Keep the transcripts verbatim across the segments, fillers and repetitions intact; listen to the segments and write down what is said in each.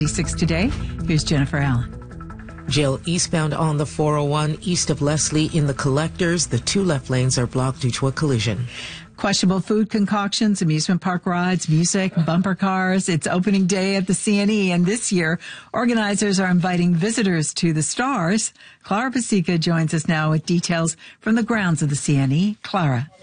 Six today. Here's Jennifer Allen. Jill, eastbound on the four oh one, east of Leslie in the Collectors. The two left lanes are blocked due to a collision. Questionable food concoctions, amusement park rides, music, bumper cars. It's opening day at the C N E, and this year, organizers are inviting visitors to the stars. Clara Pasica joins us now with details from the grounds of the C N E. Clara.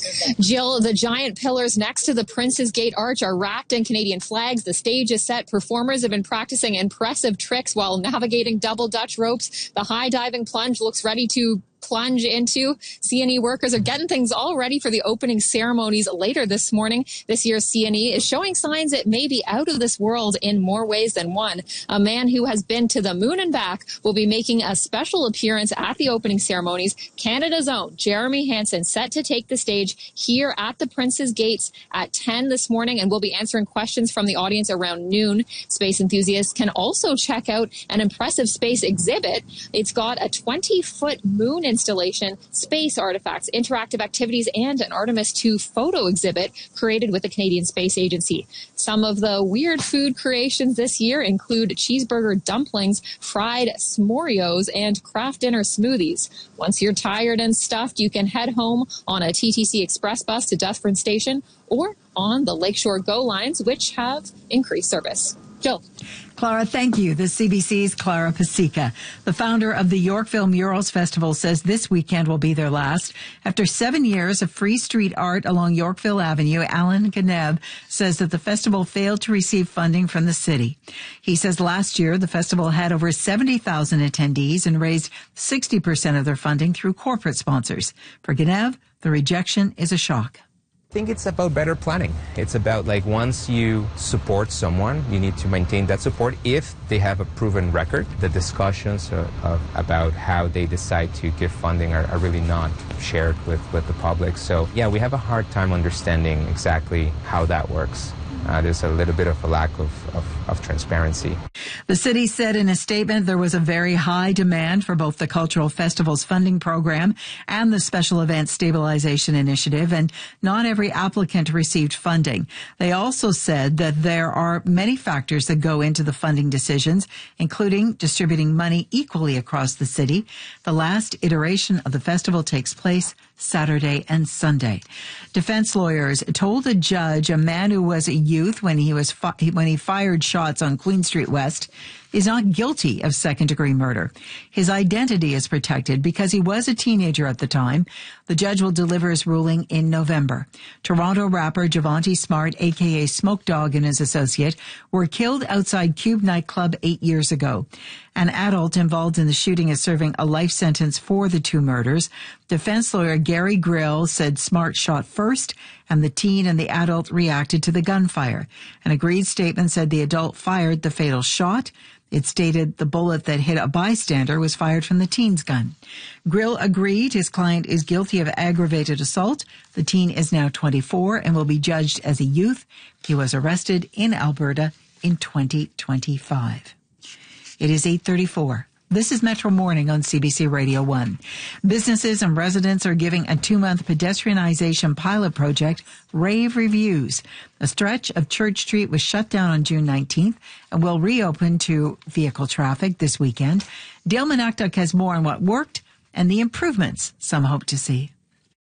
Jill, the giant pillars next to the Prince's Gate Arch are wrapped in Canadian flags. The stage is set. Performers have been practicing impressive tricks while navigating double Dutch ropes. The high diving plunge looks ready to plunge into. C N E workers are getting things all ready for the opening ceremonies later this morning. This year's C N E is showing signs it may be out of this world in more ways than one. A man who has been to the moon and back will be making a special appearance at the opening ceremonies. Canada's own Jeremy Hansen set to take the stage here at the Prince's Gates at ten this morning, and will be answering questions from the audience around noon. Space enthusiasts can also check out an impressive space exhibit. It's got a twenty-foot moon installation, space artifacts, interactive activities, and an Artemis two photo exhibit created with the Canadian Space Agency. Some of the weird food creations this year include cheeseburger dumplings, fried s'morios, and craft dinner smoothies. Once you're tired and stuffed, you can head home on a T T C Express bus to Dufferin Station or on the Lakeshore Go lines, which have increased service. Jill. Clara, thank you. The C B C's Clara Pasica. The founder of the Yorkville Murals Festival says this weekend will be their last. After seven years of free street art along Yorkville Avenue, Alan Ganeb says that the festival failed to receive funding from the city. He says last year the festival had over seventy thousand attendees and raised sixty percent of their funding through corporate sponsors. For Ganeb, the rejection is a shock. I think it's about better planning. It's about, like, once you support someone, you need to maintain that support if they have a proven record. The discussions uh, of, about how they decide to give funding are, are really not shared with, with the public. So, yeah, we have a hard time understanding exactly how that works. Uh, there's a little bit of a lack of, of, of transparency. The city said in a statement there was a very high demand for both the Cultural Festivals Funding Program and the Special Events Stabilization Initiative, and not every applicant received funding. They also said that there are many factors that go into the funding decisions, including distributing money equally across the city. The last iteration of the festival takes place Saturday and Sunday. Defense lawyers told a judge a man who was a youth when he was fi- when he fired shots on Queen Street West is not guilty of second-degree murder. His identity is protected because he was a teenager at the time. The judge will deliver his ruling in November. Toronto rapper Javonte Smart, a k a. Smoke Dogg, and his associate were killed outside Cube nightclub eight years ago. An adult involved in the shooting is serving a life sentence for the two murders. Defense lawyer Gary Grill said Smart shot first, and the teen and the adult reacted to the gunfire. An agreed statement said the adult fired the fatal shot. It stated the bullet that hit a bystander was fired from the teen's gun. Grill agreed his client is guilty of aggravated assault. The teen is now twenty-four and will be judged as a youth. He was arrested in Alberta in twenty twenty-five. It is eight thirty-four. This is Metro Morning on C B C Radio one. Businesses and residents are giving a two-month pedestrianization pilot project rave reviews. A stretch of Church Street was shut down on June nineteenth and will reopen to vehicle traffic this weekend. Dale Manaktuk has more on what worked and the improvements some hope to see.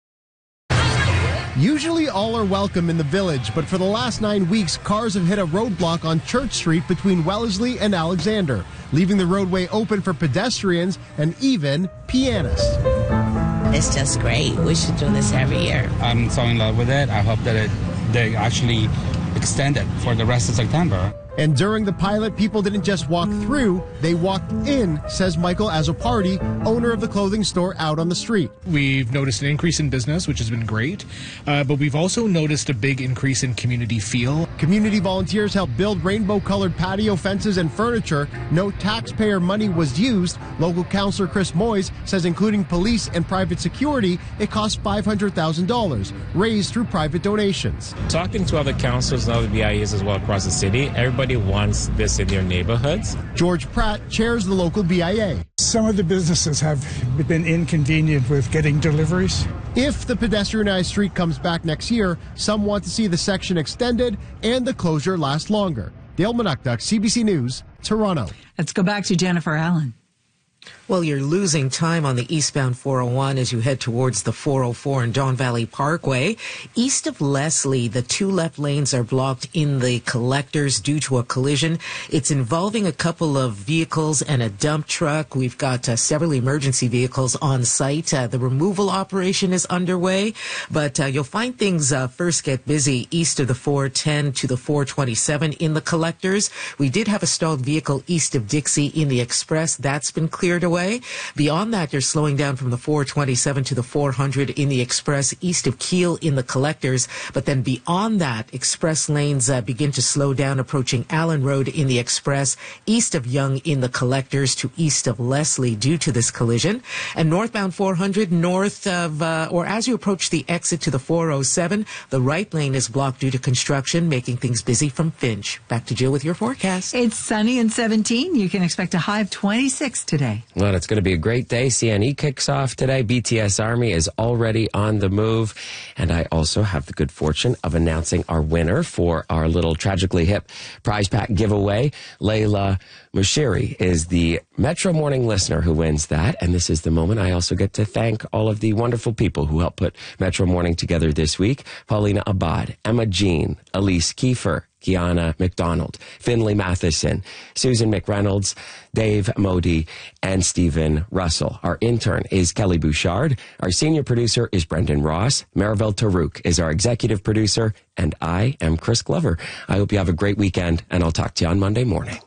Usually all are welcome in the village, but for the last nine weeks, cars have hit a roadblock on Church Street between Wellesley and Alexander, leaving the roadway open for pedestrians and even pianists. It's just great. We should do this every year. I'm so in love with it. I hope that it, they actually extend it for the rest of September. And during the pilot, people didn't just walk through, they walked in, says Michael Azopardi, owner of the clothing store out on the street. We've noticed an increase in business, which has been great, uh, but we've also noticed a big increase in community feel. Community volunteers helped build rainbow-colored patio fences and furniture. No taxpayer money was used. Local councillor Chris Moyes says including police and private security, it cost five hundred thousand dollars, raised through private donations. Talking to other councillors and other B I Es as well across the city, everybody wants this in their neighborhoods. George Pratt chairs the local B I A. Some of the businesses have been inconvenient with getting deliveries. If the pedestrianized street comes back next year, some want to see the section extended and the closure last longer. Dale Manukduk, C B C News, Toronto. Let's go back to Jennifer Allen. Well, you're losing time on the eastbound four oh one as you head towards the four oh four and Don Valley Parkway. East of Leslie, the two left lanes are blocked in the collectors due to a collision. It's involving a couple of vehicles and a dump truck. We've got uh, several emergency vehicles on site. Uh, the removal operation is underway, but uh, you'll find things uh, first get busy east of the four ten to the four twenty-seven in the collectors. We did have a stalled vehicle east of Dixie in the express. That's been cleared away. Beyond that, you're slowing down from the four twenty-seven to the four hundred in the express, east of Keele in the collectors. But then beyond that, express lanes uh, begin to slow down, approaching Allen Road in the express, east of Yonge in the collectors to east of Leslie due to this collision. And northbound four hundred, north of, uh, or as you approach the exit to the four oh seven, the right lane is blocked due to construction, making things busy from Finch. Back to Jill with your forecast. It's sunny and seventeen. You can expect a high of twenty-six today. Well, it's going to be a great day. C N E kicks off today. B T S Army is already on the move. And I also have the good fortune of announcing our winner for our little Tragically Hip prize pack giveaway. Layla Mushiri is the Metro Morning listener who wins that. And this is the moment I also get to thank all of the wonderful people who helped put Metro Morning together this week. Paulina Abad, Emma Jean, Elise Kiefer, Kiana McDonald, Finley Matheson, Susan McReynolds, Dave Modi, and Stephen Russell. Our intern is Kelly Bouchard. Our senior producer is Brendan Ross. Marivelle Tarouk is our executive producer, and I am Chris Glover. I hope you have a great weekend, and I'll talk to you on Monday morning.